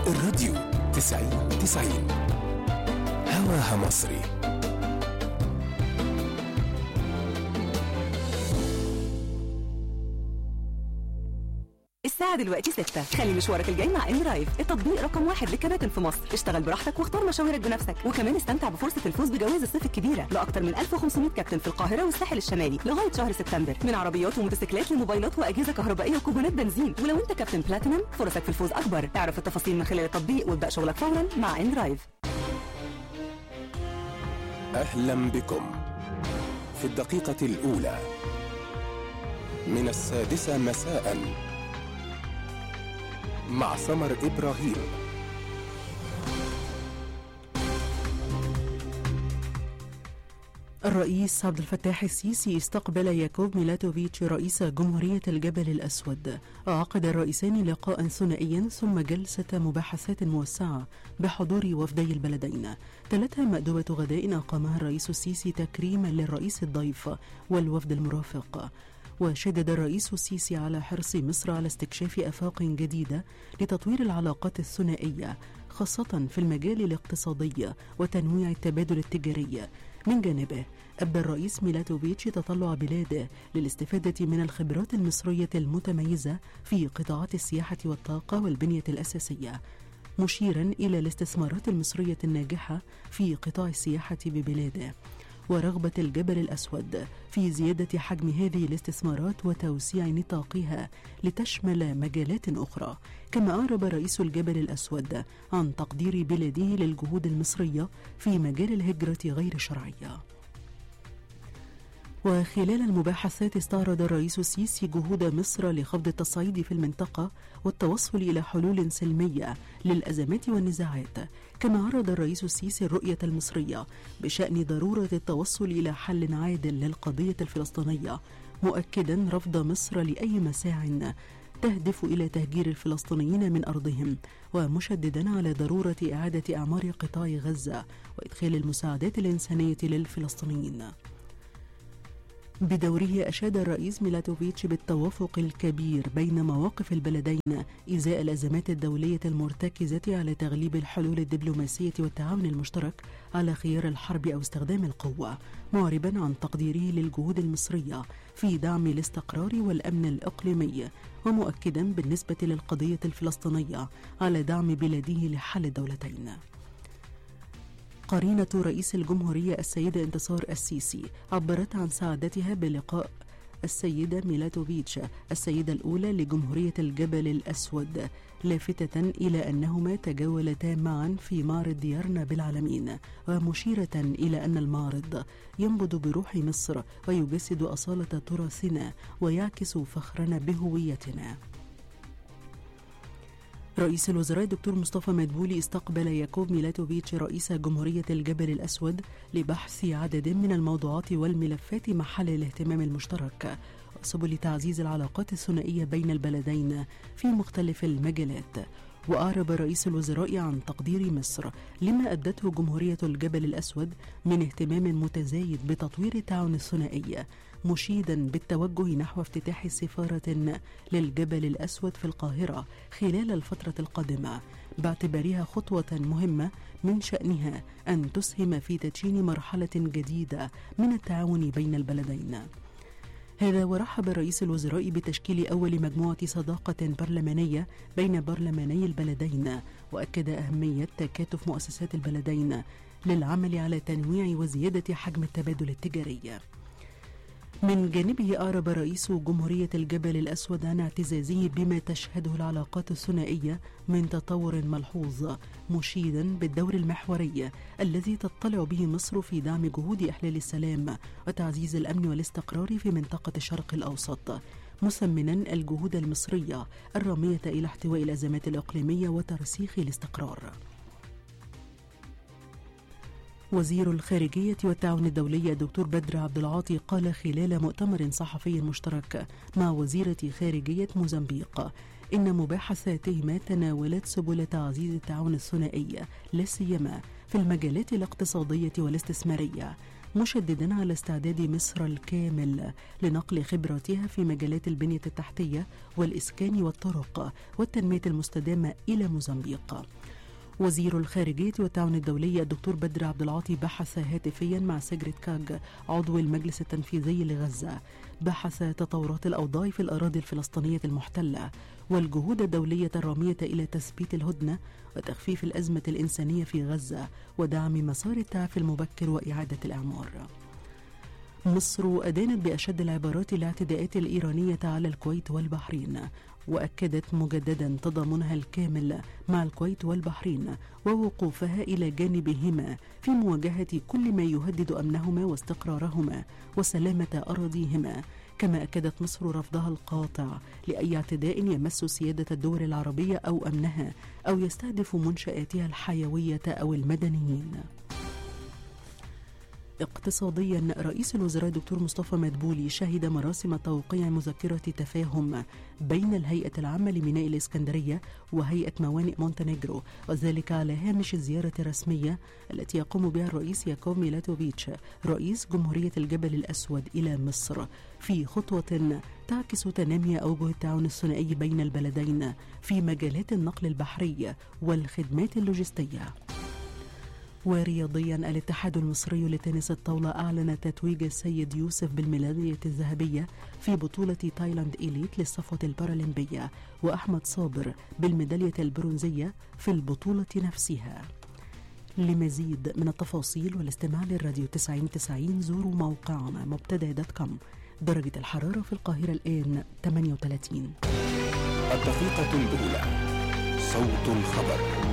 الراديو 90 هواها مصري. الساعة دلوقتي 6. خلي مشوارك الجاي مع إنرايف، التطبيق رقم 1 للكباتن في مصر. اشتغل براحتك واختار مشاويرك بنفسك، وكمان استمتع بفرصة الفوز بجوائز الصيف الكبيرة لأكثر من 1500 كابتن في القاهرة والساحل الشمالي لغاية شهر سبتمبر، من عربيات وموتوسيكلات لموبايلات وأجهزة كهربائية وكوبونات بنزين. ولو أنت كابتن بلاتينم فرصك في الفوز أكبر. اعرف التفاصيل من خلال التطبيق وابدأ شغلك فورا مع إنرايف. أهلا بكم في الدقيقة الأولى من 6 مساء مع سمر إبراهيم. الرئيس عبد الفتاح السيسي استقبل ياكوب ميلاتوفيتش رئيس جمهورية الجبل الأسود. عقد الرئيسان لقاء ثنائيا ثم جلسة مباحثات موسعة بحضور وفدي البلدين، تلتها مأدبة غداء أقامها الرئيس السيسي تكريما للرئيس الضيف والوفد المرافق. وشدد الرئيس السيسي على حرص مصر على استكشاف آفاق جديدة لتطوير العلاقات الثنائية، خاصة في المجال الاقتصادي وتنويع التبادل التجاري. من جانبه أبدى الرئيس ميلاتوفيتش تطلع بلاده للاستفادة من الخبرات المصرية المتميزة في قطاعات السياحة والطاقة والبنية الأساسية، مشيرا إلى الاستثمارات المصرية الناجحة في قطاع السياحة ببلاده، ورغبة الجبل الأسود في زيادة حجم هذه الاستثمارات وتوسيع نطاقها لتشمل مجالات أخرى. كما أعرب رئيس الجبل الأسود عن تقدير بلاده للجهود المصرية في مجال الهجرة غير الشرعية. وخلال المباحثات استعرض الرئيس السيسي جهود مصر لخفض التصعيد في المنطقة والتوصل إلى حلول سلمية للأزمات والنزاعات. كما عرض الرئيس السيسي الرؤية المصرية بشأن ضرورة التوصل إلى حل عادل للقضية الفلسطينية، مؤكدا رفض مصر لأي مساع تهدف إلى تهجير الفلسطينيين من أرضهم، ومشددا على ضرورة إعادة أعمار قطاع غزة وإدخال المساعدات الإنسانية للفلسطينيين. بدوره أشاد الرئيس ميلاتوفيتش بالتوافق الكبير بين مواقف البلدين إزاء الأزمات الدولية المرتكزة على تغليب الحلول الدبلوماسية والتعاون المشترك على خيار الحرب أو استخدام القوة، معربا عن تقديره للجهود المصرية في دعم الاستقرار والأمن الإقليمي، ومؤكدا بالنسبة للقضية الفلسطينية على دعم بلاده لحل الدولتين. قرينة رئيس الجمهورية السيدة انتصار السيسي عبرت عن سعادتها بلقاء السيدة ميلاتوفيتش السيدة الأولى لجمهورية الجبل الأسود، لافتة إلى أنهما تجولتا معا في معرض ديارنا بالعالمين، ومشيرة إلى أن المعرض ينبض بروح مصر ويجسد أصالة تراثنا ويعكس فخرنا بهويتنا. رئيس الوزراء الدكتور مصطفى مدبولي استقبل ياكوب ميلاتوفيتش رئيس جمهورية الجبل الأسود لبحث عدد من الموضوعات والملفات محل الاهتمام المشترك وسبل تعزيز العلاقات الثنائية بين البلدين في مختلف المجالات. وأعرب رئيس الوزراء عن تقدير مصر لما أدته جمهورية الجبل الأسود من اهتمام متزايد بتطوير التعاون الثنائي، مشيدا بالتوجه نحو افتتاح سفارة للجبل الأسود في القاهرة خلال الفترة القادمة، باعتبارها خطوة مهمة من شأنها أن تسهم في تدشين مرحلة جديدة من التعاون بين البلدين. هذا ورحب رئيس الوزراء بتشكيل أول مجموعة صداقة برلمانية بين برلماني البلدين، وأكد أهمية تكاتف مؤسسات البلدين للعمل على تنويع وزيادة حجم التبادل التجاري. من جانبه أعرب رئيس جمهورية الجبل الأسود عن اعتزازه بما تشهده العلاقات الثنائية من تطور ملحوظ، مشيدا بالدور المحوري الذي تطلع به مصر في دعم جهود إحلال السلام وتعزيز الأمن والاستقرار في منطقة الشرق الأوسط، مثمنا الجهود المصرية الرامية إلى احتواء الأزمات الإقليمية وترسيخ الاستقرار. وزير الخارجية والتعاون الدولي الدكتور بدر عبد العاطي قال خلال مؤتمر صحفي مشترك مع وزيرة خارجية موزمبيق إن مباحثاتهما تناولت سبل تعزيز التعاون الثنائي لا سيما في المجالات الاقتصادية والاستثمارية، مشددا على استعداد مصر الكامل لنقل خبراتها في مجالات البنية التحتية والإسكان والطرق والتنمية المستدامة إلى موزمبيق. وزير الخارجية والتعاون الدولي الدكتور بدر عبد العاطي بحث هاتفيا مع سيجريد كاج عضو المجلس التنفيذي لغزة، بحث تطورات الأوضاع في الأراضي الفلسطينية المحتلة والجهود الدولية الرامية إلى تثبيت الهدنة وتخفيف الأزمة الإنسانية في غزة ودعم مسار التعافي المبكر وإعادة الإعمار. مصر أدانت بأشد العبارات الاعتداءات الإيرانية على الكويت والبحرين، وأكدت مجددا تضامنها الكامل مع الكويت والبحرين ووقوفها إلى جانبهما في مواجهة كل ما يهدد أمنهما واستقرارهما وسلامة أراضيهما. كما أكدت مصر رفضها القاطع لأي اعتداء يمس سيادة الدول العربية أو أمنها أو يستهدف منشآتها الحيوية أو المدنيين. اقتصاديا، رئيس الوزراء دكتور مصطفى مدبولي شهد مراسم توقيع مذكرة تفاهم بين الهيئة العامة لميناء الإسكندرية وهيئة موانئ مونتينيجرو، وذلك على هامش الزيارة الرسمية التي يقوم بها الرئيس ياكوب ميلاتوفيتش رئيس جمهورية الجبل الأسود إلى مصر، في خطوة تعكس تنامي أوجه التعاون الثنائي بين البلدين في مجالات النقل البحري والخدمات اللوجستية. ورياضيا، الاتحاد المصري لتنس الطاولة أعلن تتويج السيد يوسف بالميدالية الذهبية في بطولة تايلاند إليت للصفوة البارالمبية، وأحمد صابر بالميدالية البرونزية في البطولة نفسها. لمزيد من التفاصيل والاستماع للراديو 9090 زوروا موقعنا مبتدا.com. درجة الحرارة في القاهرة الآن 38. الدقيقة الأولى، صوت الخبر.